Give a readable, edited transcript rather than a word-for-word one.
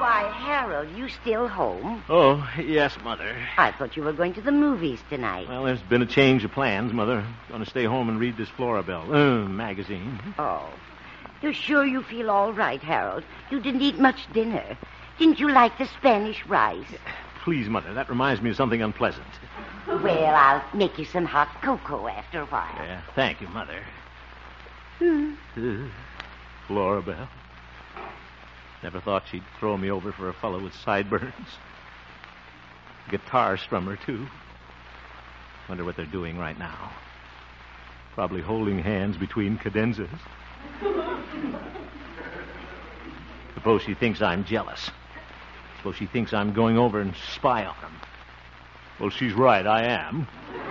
Why, Harold, you still home? Oh, yes, Mother. I thought you were going to the movies tonight. Well, there's been a change of plans, Mother. Going to stay home and read this Florabelle magazine. Oh. You're sure you feel all right, Harold? You didn't eat much dinner. Didn't you like the Spanish rice? Please, Mother, that reminds me of something unpleasant. Well, I'll make you some hot cocoa after a while. Yeah, thank you, Mother. Florabelle. Never thought she'd throw me over for a fellow with sideburns. Guitar strummer, too. Wonder what they're doing right now. Probably holding hands between cadenzas. Suppose she thinks I'm jealous. Suppose she thinks I'm going over and spy on them. Well, she's right, I am.